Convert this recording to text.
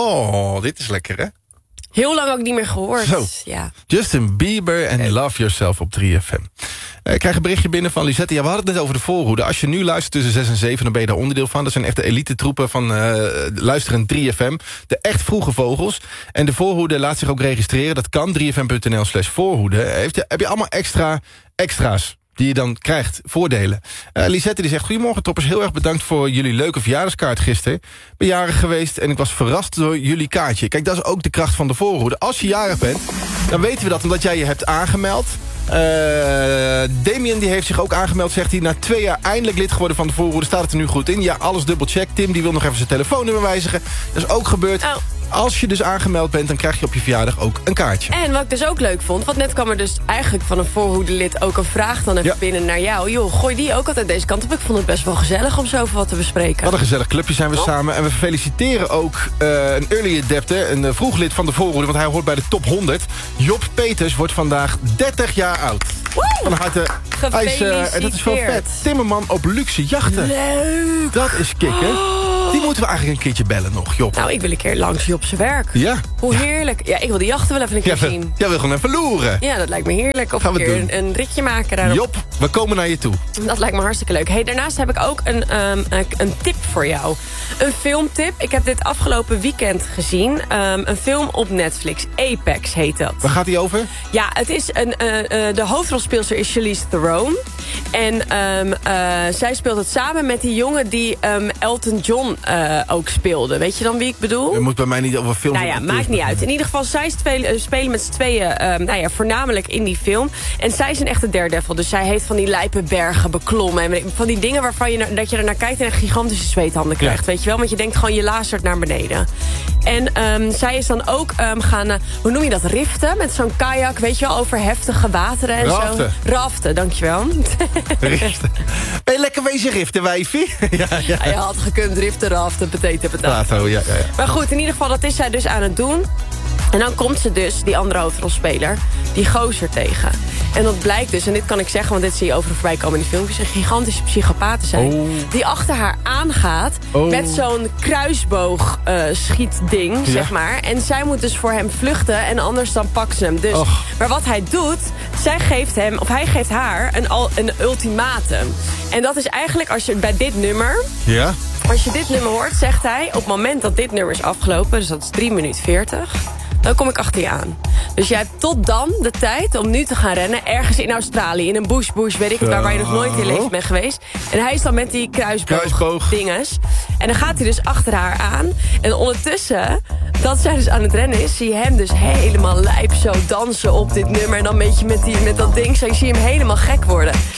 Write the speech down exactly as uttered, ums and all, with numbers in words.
Oh, dit is lekker, hè? Heel lang ook niet meer gehoord. Zo. Ja. Justin Bieber en Love Yourself op drie F M. Ik krijg een berichtje binnen van Lisette. Ja, we hadden het net over de voorhoede. Als je nu luistert tussen zes en zeven, dan ben je daar onderdeel van. Dat zijn echt de elite troepen van uh, luisteren drie F M. De echt vroege vogels. En de voorhoede laat zich ook registreren. Dat kan, drie f m punt n l slash voorhoede. Heeft je, heb je allemaal extra extra's die je dan krijgt, voordelen. Uh, Lisette die zegt, goedemorgen toppers, heel erg bedankt voor jullie leuke verjaardagskaart gisteren. Ik ben jarig geweest en ik was verrast door jullie kaartje. Kijk, dat is ook de kracht van de voorhoede. Als je jarig bent, dan weten we dat omdat jij je hebt aangemeld. Uh, Damien die heeft zich ook aangemeld, zegt hij. Na twee jaar eindelijk lid geworden van de voorhoede. Staat het er nu goed in? Ja, alles dubbelcheck. Tim die wil nog even zijn telefoonnummer wijzigen. Dat is ook gebeurd. Oh. Als je dus aangemeld bent, dan krijg je op je verjaardag ook een kaartje. En wat ik dus ook leuk vond, want net kwam er dus eigenlijk van een voorhoedelid ook een vraag dan even ja. binnen naar jou. Joh, gooi die ook altijd deze kant op. Ik vond het best wel gezellig om zoveel wat te bespreken. Wat een gezellig clubje zijn we oh. samen. En we feliciteren ook uh, een early adapter, een uh, vroeg lid van de voorhoede, want hij hoort bij de top honderd. Job Peters wordt vandaag dertig jaar oud. Woe! Van harte. Hij is, uh, en dat is wel vet. Timmerman op luxe jachten. Leuk. Dat is kicken. Oh. Die moeten we eigenlijk een keertje bellen nog, Job. Nou, ik wil een keer langs Job zijn werk. Ja. Hoe ja. heerlijk. Ja, ik wil die jachten wel even een keer ja, zien. Jij wil gewoon even loeren. Ja, dat lijkt me heerlijk. Of Gaan een keer een, een ritje maken daarop. Job, we komen naar je toe. Dat lijkt me hartstikke leuk. Hey, daarnaast heb ik ook een, um, een tip voor jou. Een filmtip. Ik heb dit afgelopen weekend gezien. Um, een film op Netflix. Apex heet dat. Waar gaat die over? Ja, het is een, uh, uh, de hoofdrolspeelster is Charlize Theron. En um, uh, zij speelt het samen met die jongen die um, Elton John uh, ook speelde. Weet je dan wie ik bedoel? Je moet bij mij niet over films... Nou ja, maakt niet uit. In ieder geval, zij spelen, spelen met z'n tweeën um, nou ja, voornamelijk in die film. En zij is een echte daredevil. Dus zij heeft van die lijpe bergen beklommen. En van die dingen waarvan je, dat je er naar kijkt en een gigantische zweethanden krijgt. Ja. Weet je wel? Want je denkt gewoon, je lasert naar beneden. En um, zij is dan ook um, gaan, uh, hoe noem je dat, riften? Met zo'n kajak, weet je wel, over heftige wateren en raften. zo. Raften, dankjewel. Riften. Ben je lekker wezen riften, wijfie? ja, ja. Ja, je had gekund riften, raften, potato, potato. Ja, ja, ja. Maar goed, in ieder geval, dat is zij dus aan het doen. En dan komt ze dus, die andere hoofdrolspeler, die gozer tegen. En dat blijkt dus, en dit kan ik zeggen, want dit zie je overal voorbij komen in die filmpjes, een gigantische psychopaat te zijn. Oh. Die achter haar aangaat oh. met zo'n kruisboog uh, schietding, ja. zeg maar. En zij moet dus voor hem vluchten en anders dan pakt ze hem. Dus, oh. Maar wat hij doet, zij geeft hem, of hij geeft haar een, een ultimatum. En dat is eigenlijk, als je bij dit nummer... Ja? Als je dit nummer hoort, zegt hij, op het moment dat dit nummer is afgelopen, dus dat is drie minuten veertig... dan kom ik achter je aan. Dus jij hebt tot dan de tijd om nu te gaan rennen, ergens in Australië, in een bush, bush, weet ik het, waar, waar je nog nooit in je leven bent geweest. En hij is dan met die kruisboog, kruisboog. dinges. En dan gaat hij dus achter haar aan. En ondertussen, dat zij dus aan het rennen is, zie je hem dus helemaal lijp zo dansen op dit nummer. En dan een beetje met, die, met dat ding, zo je ziet hem helemaal gek worden.